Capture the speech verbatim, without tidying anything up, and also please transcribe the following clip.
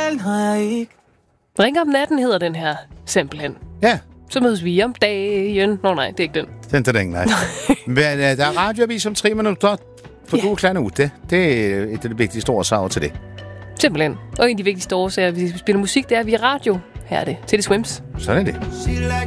selv når jeg ikke. Ring om natten hedder den her simpelthen. Ja. Så mødes vi om dagen. Nå nej, det er ikke den. Den er den, nej. Men uh, der er radioavis om tre minutter, for ja. Du er klar nu. Det, det er et af de vigtigste årsager til det. Simpelthen. Og en af de vigtigste årsager, hvis vi spiller musik, det er, at vi er radio. Her er det. Til det Swims. Sådan er det.